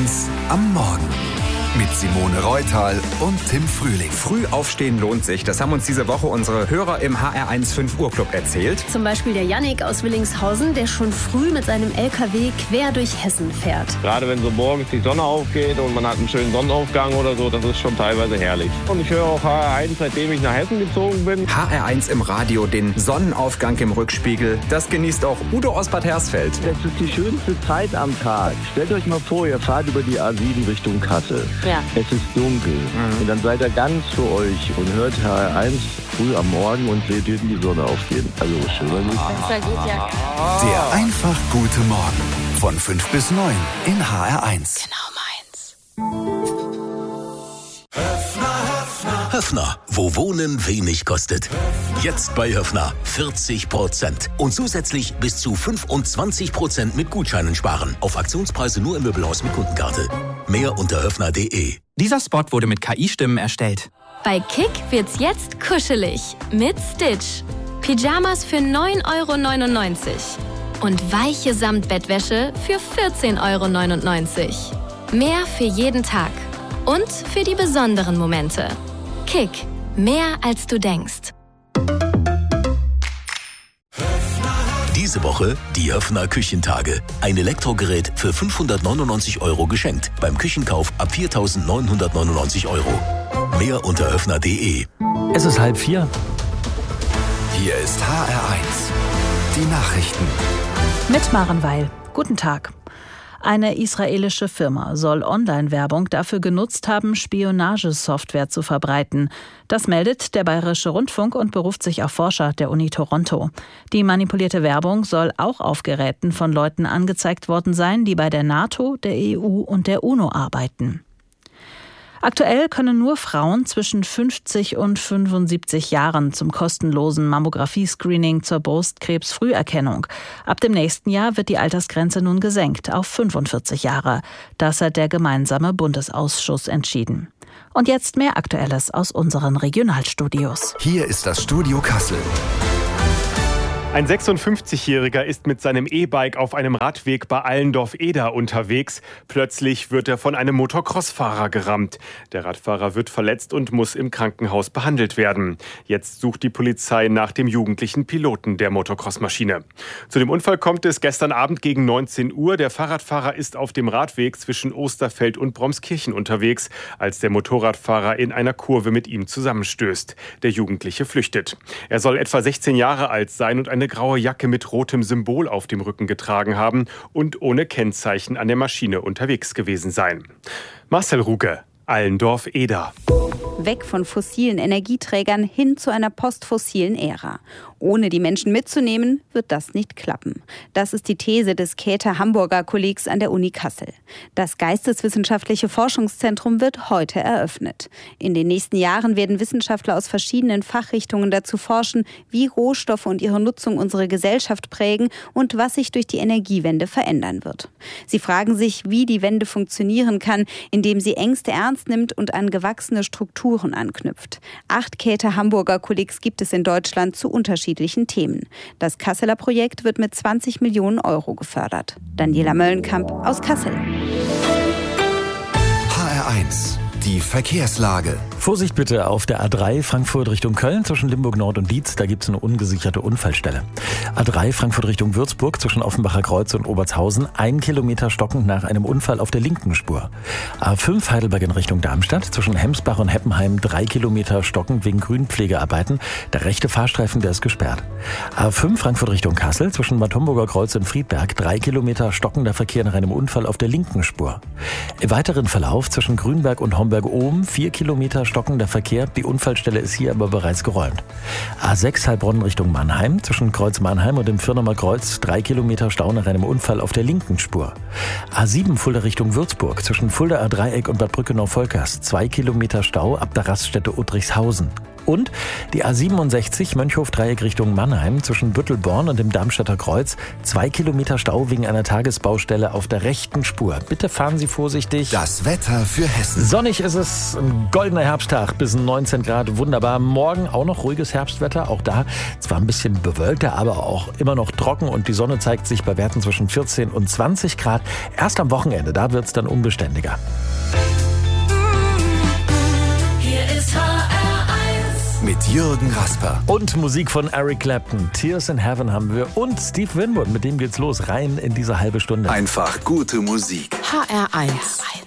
HR1 am Morgen. Mit Simone Reutal und Tim Frühling. Früh aufstehen lohnt sich. Das haben uns diese Woche unsere Hörer im HR1 5 Uhr Club erzählt. Zum Beispiel der Jannik aus Willingshausen, der schon früh mit seinem LKW quer durch Hessen fährt. Gerade wenn so morgens die Sonne aufgeht und man hat einen schönen Sonnenaufgang oder so, das ist schon teilweise herrlich. Und ich höre auch HR1, seitdem ich nach Hessen gezogen bin. HR1 im Radio, den Sonnenaufgang im Rückspiegel. Das genießt auch Udo aus Bad Hersfeld. Das ist die schönste Zeit am Tag. Stellt euch mal vor, ihr fahrt über die A7 Richtung Kassel. Ja. Es ist dunkel und dann seid ihr ganz für euch und hört HR1 früh am Morgen und seht hinten die Sonne aufgehen. Also schöner nicht. Das ist gut, ja. Der einfach gute Morgen von 5 bis 9 in HR1. Genau meins. Höffner, wo Wohnen wenig kostet. Jetzt bei Höffner 40% und zusätzlich bis zu 25% mit Gutscheinen sparen. Auf Aktionspreise nur im Möbelhaus mit Kundenkarte. Mehr unter höffner.de. Dieser Spot wurde mit KI-Stimmen erstellt. Bei Kick wird's jetzt kuschelig mit Stitch. Pyjamas für 9,99 € und weiche Samtbettwäsche für 14,99 €. Mehr für jeden Tag und für die besonderen Momente. Kick, mehr als du denkst. Diese Woche die Höffner Küchentage. Ein Elektrogerät für 599 € geschenkt. Beim Küchenkauf ab 4.999 €. Mehr unter höffner.de. Es ist 3:30. Hier ist HR1. Die Nachrichten. Mit Maren Weil. Guten Tag. Eine israelische Firma soll Online-Werbung dafür genutzt haben, Spionagesoftware zu verbreiten. Das meldet der Bayerische Rundfunk und beruft sich auf Forscher der Uni Toronto. Die manipulierte Werbung soll auch auf Geräten von Leuten angezeigt worden sein, die bei der NATO, der EU und der UNO arbeiten. Aktuell können nur Frauen zwischen 50 und 75 Jahren zum kostenlosen Mammographie-Screening zur Brustkrebsfrüherkennung. Ab dem nächsten Jahr wird die Altersgrenze nun gesenkt auf 45 Jahre. Das hat der gemeinsame Bundesausschuss entschieden. Und jetzt mehr Aktuelles aus unseren Regionalstudios. Hier ist das Studio Kassel. Ein 56-Jähriger ist mit seinem E-Bike auf einem Radweg bei Allendorf-Eder unterwegs. Plötzlich wird er von einem Motocross-Fahrer gerammt. Der Radfahrer wird verletzt und muss im Krankenhaus behandelt werden. Jetzt sucht die Polizei nach dem jugendlichen Piloten der Motocross-Maschine. Zu dem Unfall kommt es gestern Abend gegen 19 Uhr. Der Fahrradfahrer ist auf dem Radweg zwischen Osterfeld und Bromskirchen unterwegs, als der Motorradfahrer in einer Kurve mit ihm zusammenstößt. Der Jugendliche flüchtet. Er soll etwa 16 Jahre alt sein und eine graue Jacke mit rotem Symbol auf dem Rücken getragen haben und ohne Kennzeichen an der Maschine unterwegs gewesen sein. Marcel Ruge, Allendorf-Eder. Weg von fossilen Energieträgern hin zu einer postfossilen Ära. Ohne die Menschen mitzunehmen, wird das nicht klappen. Das ist die These des Käthe-Hamburger-Kollegs an der Uni Kassel. Das Geisteswissenschaftliche Forschungszentrum wird heute eröffnet. In den nächsten Jahren werden Wissenschaftler aus verschiedenen Fachrichtungen dazu forschen, wie Rohstoffe und ihre Nutzung unsere Gesellschaft prägen und was sich durch die Energiewende verändern wird. Sie fragen sich, wie die Wende funktionieren kann, indem sie Ängste ernst nimmt und an gewachsene Strukturen anknüpft. 8 Käthe-Hamburger-Kollegs gibt es in Deutschland zu unterschiedlichen Themen. Das Kasseler Projekt wird mit 20 Millionen € gefördert. Daniela Möllenkamp aus Kassel. HR1. Die Verkehrslage. Vorsicht bitte auf der A3 Frankfurt Richtung Köln zwischen Limburg Nord und Dietz. Da gibt es eine ungesicherte Unfallstelle. A3 Frankfurt Richtung Würzburg zwischen Offenbacher Kreuz und Obertshausen. 1 Kilometer stockend nach einem Unfall auf der linken Spur. A5 Heidelberg in Richtung Darmstadt zwischen Hemsbach und Heppenheim. 3 Kilometer stockend wegen Grünpflegearbeiten. Der rechte Fahrstreifen, der ist gesperrt. A5 Frankfurt Richtung Kassel zwischen Bad Homburger Kreuz und Friedberg. 3 Kilometer stockender Verkehr nach einem Unfall auf der linken Spur. Im weiteren Verlauf zwischen Grünberg und Homberg-Ohm 4 Kilometer stockender Verkehr. Die Unfallstelle ist hier aber bereits geräumt. A6 Heilbronn Richtung Mannheim zwischen Kreuz Mannheim und dem Firnemer Kreuz. 3 Kilometer Stau nach einem Unfall auf der linken Spur. A7 Fulda Richtung Würzburg zwischen Fuldaer Dreieck und Bad Brückenau-Volkers. 2 Kilometer Stau ab der Raststätte Uttrichshausen. Und die A67 Mönchhof-Dreieck Richtung Mannheim zwischen Büttelborn und dem Darmstädter Kreuz. 2 Kilometer Stau wegen einer Tagesbaustelle auf der rechten Spur. Bitte fahren Sie vorsichtig. Das Wetter für Hessen. Sonnig ist es, ein goldener Herbsttag bis 19 Grad, wunderbar. Morgen auch noch ruhiges Herbstwetter, auch da zwar ein bisschen bewölkter, aber auch immer noch trocken und die Sonne zeigt sich bei Werten zwischen 14 und 20 Grad. Erst am Wochenende, da wird es dann unbeständiger. Hier ist HR1 mit Jürgen Rasper. Und Musik von Eric Clapton. Tears in Heaven haben wir. Und Steve Winwood, mit dem geht's los. Rein in diese halbe Stunde. Einfach gute Musik. HR1.